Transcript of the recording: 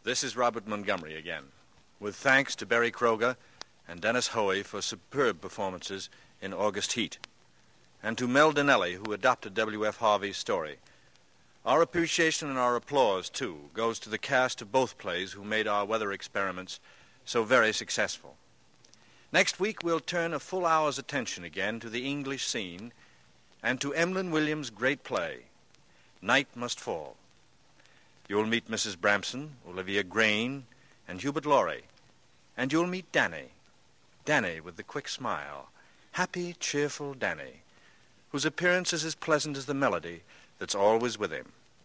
This is Robert Montgomery again, with thanks to Berry Kroger and Dennis Hoey for superb performances in August Heat, and to Mel Dinelli, who adopted W.F. Harvey's story. Our appreciation and our applause, too, goes to the cast of both plays who made our weather experiments so very successful. Next week, we'll turn a full hour's attention again to the English scene and to Emlyn Williams' great play, Night Must Fall. You'll meet Mrs. Bramson, Olivia Grain, and Hubert Laurie. And you'll meet Danny with the quick smile, happy, cheerful Danny, whose appearance is as pleasant as the melody that's always with him.